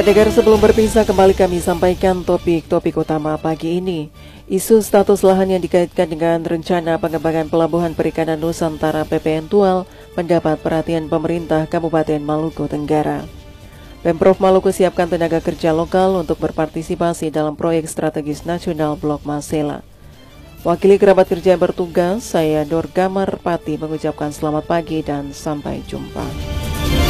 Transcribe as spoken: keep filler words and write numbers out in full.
Pendengar, sebelum berpisah kembali kami sampaikan topik-topik utama pagi ini. Isu status lahan yang dikaitkan dengan rencana pengembangan Pelabuhan Perikanan Nusantara P P N Tual mendapat perhatian pemerintah Kabupaten Maluku Tenggara. Pemprov Maluku siapkan tenaga kerja lokal untuk berpartisipasi dalam proyek strategis nasional Blok Masela. Wakili kerabat kerja yang bertugas, saya Dorgamar Pati mengucapkan selamat pagi dan sampai jumpa.